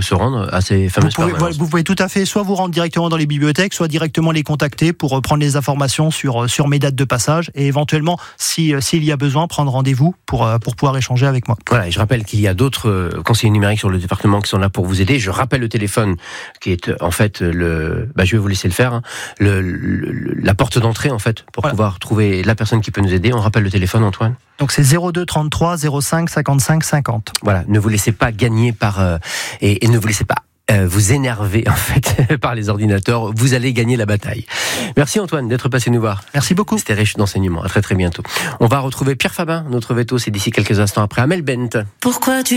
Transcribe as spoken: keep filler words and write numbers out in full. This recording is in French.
se rendre à ces fameuses vous pouvez, permanences. vous pouvez tout à fait soit vous rendre directement dans les bibliothèques, soit directement les contacter pour prendre les informations sur, sur mes dates de passage et éventuellement, si, s'il y a besoin, prendre rendez-vous pour, pour pouvoir échanger avec moi. Voilà, et je rappelle qu'il y a d'autres conseillers numériques sur le département qui sont là pour vous aider. Je rappelle le téléphone qui est en fait le... Bah, je vais vous laisser le faire. Hein, le, le, la porte d'entrée en fait pour voilà. pouvoir trouver la personne qui peut nous aider. On rappelle le téléphone, Antoine. Donc c'est zéro deux trente-trois zéro cinq cinquante-cinq cinquante. Voilà, ne vous laissez pas gagner par... Euh, et, et ne vous laissez pas euh, vous énerver en fait par les ordinateurs. Vous allez gagner la bataille. Merci Antoine d'être passé nous voir. Merci beaucoup. C'était riche d'enseignements. À très très bientôt. On va retrouver Pierre Fabin, notre veto, c'est d'ici quelques instants après Amel Bent. Pourquoi tu